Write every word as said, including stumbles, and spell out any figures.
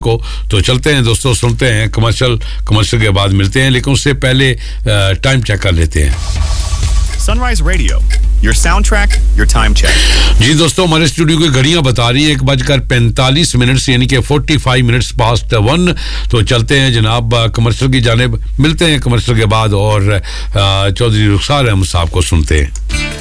को। तो चलते हैं दोस्तों, सुनते हैं कमर्शियल कमर्शियल के बाद मिलते हैं, लेकिन उससे पहले टाइम चेक कर लेते हैं। Sunrise Radio, your soundtrack, your time check. जी दोस्तों, हमारे स्टूडियो की घड़ियां बता रही हैं एक बजकर पैंतालीस मिनट यानी कि पैंतालीस मिनट्स पास्ट वन। तो चलते हैं जनाब कमर्शियल की जानिब, मिलते हैं कमर्शियल के बाद और चौधरी रुखसार अहमद साहब को सुनते हैं।